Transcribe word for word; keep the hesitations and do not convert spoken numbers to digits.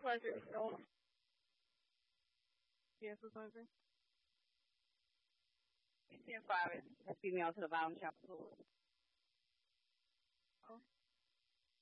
Pleasure. So, yes, what's my name? ten five is female to the bottom chapter.